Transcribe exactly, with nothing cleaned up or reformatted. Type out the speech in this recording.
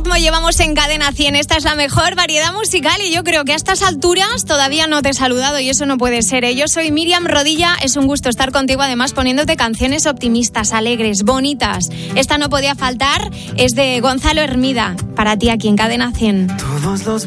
Como llevamos en Cadena cien, esta es la mejor variedad musical y yo creo que a estas alturas todavía no te he saludado y eso no puede ser, ¿eh? Yo soy Miriam Rodilla, es un gusto estar contigo, además poniéndote canciones optimistas, alegres, bonitas. Esta no podía faltar, es de Gonzalo Hermida, para ti aquí en Cadena cien. Todos los